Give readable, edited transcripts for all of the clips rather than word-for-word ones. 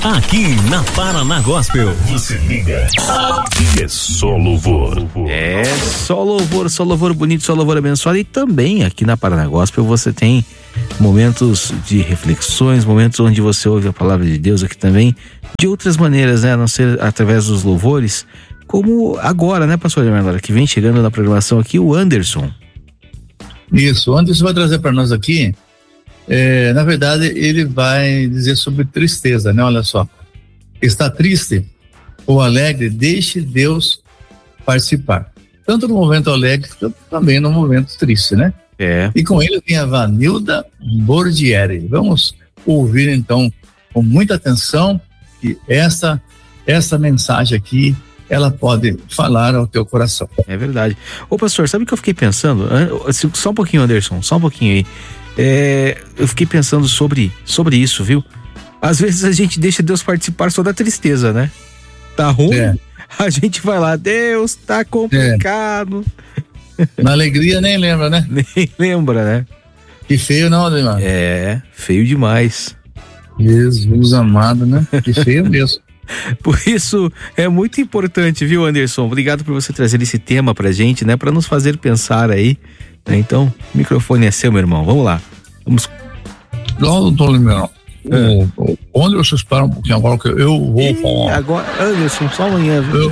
Aqui na Paraná Gospel. Você liga. Aqui é só louvor. É só louvor bonito, só louvor abençoado. E também aqui na Paraná Gospel você tem momentos de reflexões, momentos onde você ouve a palavra de Deus aqui também, de outras maneiras, né? A não ser através dos louvores, como agora, né, pastor Leonardo, que vem chegando na programação aqui, o Anderson. Isso, o Anderson vai trazer para nós aqui, na verdade, ele vai dizer sobre tristeza, né? Olha só, está triste ou alegre, deixe Deus participar, tanto no momento alegre, quanto também no momento triste, né? E com ele vem a Vanilda Bordieri. Vamos ouvir então com muita atenção que essa mensagem aqui, ela pode falar ao teu coração. É verdade. Ô pastor, sabe o que eu fiquei pensando? Só um pouquinho, Anderson, só um pouquinho aí. Eu fiquei pensando sobre isso, viu? Às vezes a gente deixa Deus participar só da tristeza, né? Tá ruim? A gente vai lá, Deus, tá complicado. Na alegria nem lembra, né? Nem lembra, né? Que feio, não, Ademar? Feio demais. Jesus amado, né? Que feio mesmo. Por isso é muito importante, viu, Anderson? Obrigado por você trazer esse tema pra gente, né? Pra nos fazer pensar aí. Então, o microfone é seu, meu irmão. Vamos lá. Não, doutor Limeirão. Onde você espera um pouquinho agora que eu vou falar? Agora, Anderson, só amanhã, viu?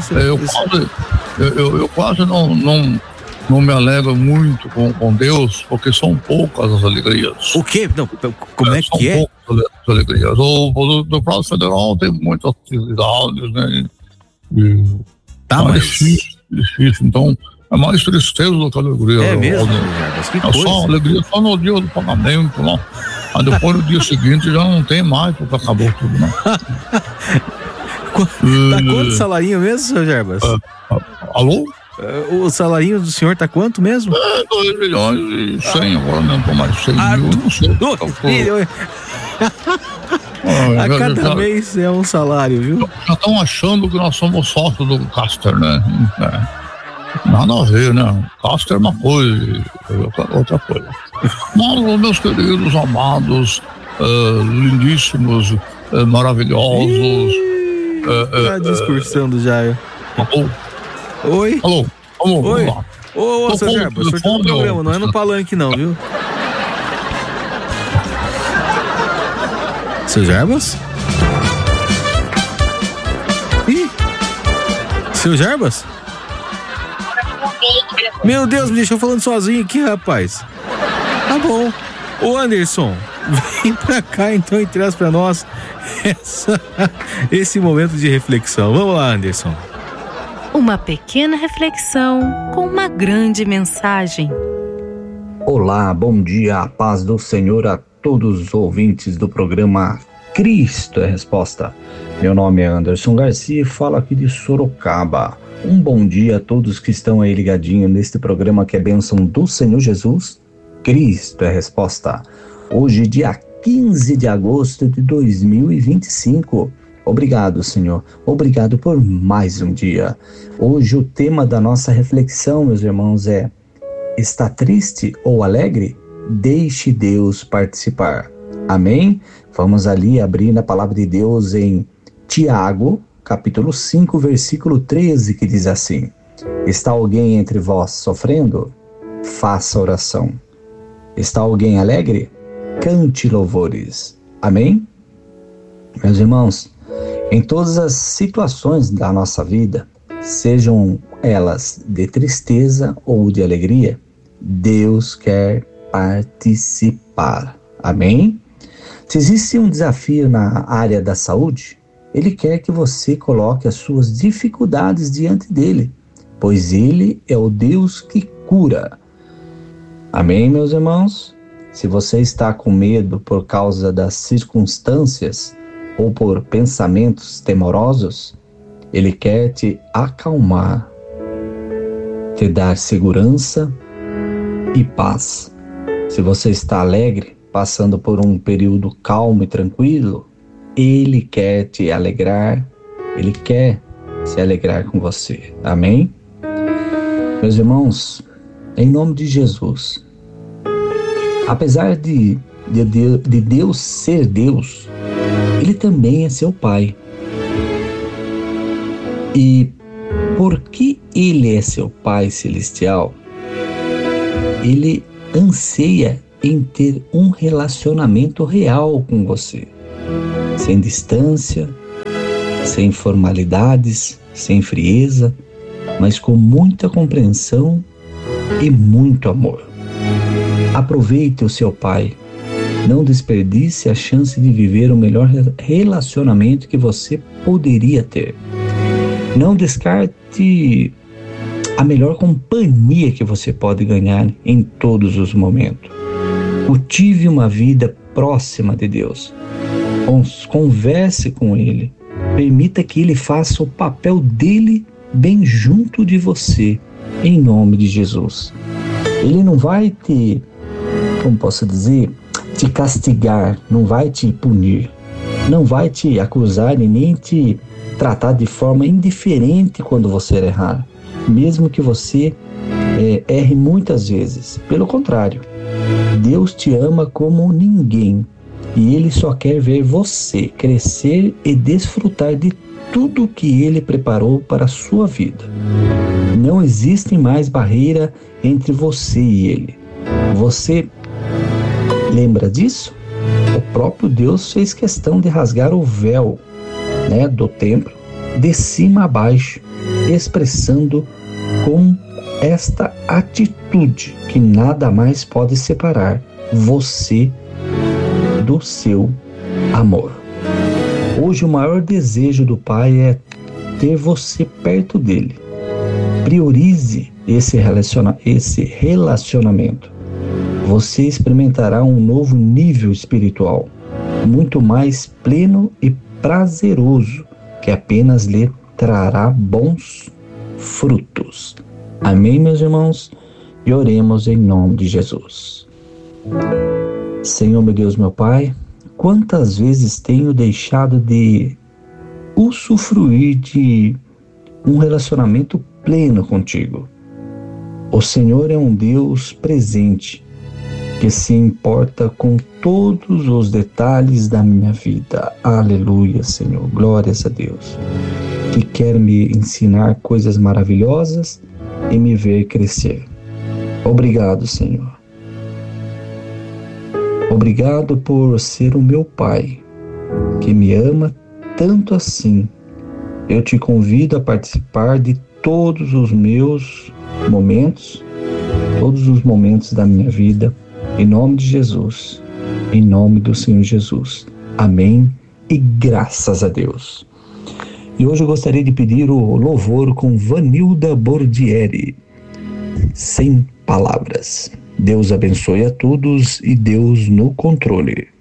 Eu quase não me alegro muito com Deus, porque são poucas as alegrias. O quê? Não, como é que é? São poucas as alegrias. O Deputado Federal tem muitas atividades, né? Mas difícil, então é mais tristeza do que alegria. É mesmo? Só alegria só no dia do pagamento, não. Aí depois no dia seguinte já não tem mais, porque acabou tudo, não. Tá quanto o salarinho mesmo, seu Jarbas? Alô? O salarinho do senhor tá quanto mesmo? 2 milhões e 100, agora não tô mais 100 mil, não sei. 2 milhões. A cada mês é um salário, viu? Já estão achando que nós somos sócios do Caster, né? Nada a ver, né? Caster é uma coisa e outra coisa. Mas, meus queridos, amados, lindíssimos, maravilhosos. Tá discursando já. Alô? Oi? Alô? Oi? Vamos lá. Ô, seu Jarbas, o senhor tem um problema, não é no palanque não, viu? Seu Jarbas? Ih! Seu Jarbas? Meu Deus, me deixou falando sozinho aqui, rapaz. Tá bom. Ô Anderson, vem pra cá então e traz pra nós esse momento de reflexão. Vamos lá, Anderson. Uma pequena reflexão com uma grande mensagem. Olá, bom dia, a paz do Senhor a todos os ouvintes do programa Cristo é Resposta. Meu nome é Anderson Garcia e falo aqui de Sorocaba. Um bom dia a todos que estão aí ligadinhos neste programa que é bênção do Senhor Jesus. Cristo é Resposta. Hoje, dia 15 de agosto de 2025. Obrigado, Senhor. Obrigado por mais um dia. Hoje o tema da nossa reflexão, meus irmãos, é: está triste ou alegre? Deixe Deus participar. Amém? Vamos ali abrir na palavra de Deus em Tiago, capítulo 5, versículo 13, que diz assim: está alguém entre vós sofrendo? Faça oração. Está alguém alegre? Cante louvores. Amém? Meus irmãos, em todas as situações da nossa vida, sejam elas de tristeza ou de alegria, Deus quer participar. Amém? Se existe um desafio na área da saúde, Ele quer que você coloque as suas dificuldades diante dele, pois Ele é o Deus que cura. Amém, meus irmãos? Se você está com medo por causa das circunstâncias ou por pensamentos temorosos, Ele quer te acalmar, te dar segurança e paz. Se você está alegre, passando por um período calmo e tranquilo, Ele quer te alegrar, Ele quer se alegrar com você. Amém? Meus irmãos, em nome de Jesus, apesar de Deus ser Deus, Ele também é seu Pai. E porque Ele é seu Pai celestial, Ele anseia em ter um relacionamento real com você, sem distância, sem formalidades, sem frieza, mas com muita compreensão e muito amor. Aproveite o seu Pai. Não desperdice a chance de viver o melhor relacionamento que você poderia ter. Não descarte a melhor companhia que você pode ganhar em todos os momentos. Cultive uma vida próxima de Deus. Converse com Ele. Permita que Ele faça o papel dele bem junto de você, em nome de Jesus. Ele não vai te, como posso dizer, te castigar, não vai te punir, não vai te acusar e nem te tratar de forma indiferente quando você errar, mesmo que você erre muitas vezes. Pelo contrário, Deus te ama como ninguém e Ele só quer ver você crescer e desfrutar de tudo que Ele preparou para a sua vida. Não existe mais barreira entre você e Ele. Você lembra disso? O próprio Deus fez questão de rasgar o véu, do templo de cima a baixo, expressando com esta atitude que nada mais pode separar você do seu amor. Hoje o maior desejo do Pai é ter você perto dele. Priorize esse relacionamento. Você experimentará um novo nível espiritual, muito mais pleno e prazeroso, que apenas lhe trará bons frutos. Amém, meus irmãos? E oremos em nome de Jesus. Senhor, meu Deus, meu Pai, quantas vezes tenho deixado de usufruir de um relacionamento pleno contigo? O Senhor é um Deus presente, que se importa com todos os detalhes da minha vida. Aleluia, Senhor. Glórias a Deus. Que quer me ensinar coisas maravilhosas e me ver crescer. Obrigado, Senhor. Obrigado por ser o meu Pai, que me ama tanto assim. Eu te convido a participar de todos os meus momentos, todos os momentos da minha vida, em nome de Jesus, em nome do Senhor Jesus. Amém e graças a Deus. E hoje eu gostaria de pedir o louvor com Vanilda Bordieri. Sem palavras. Deus abençoe a todos e Deus no controle.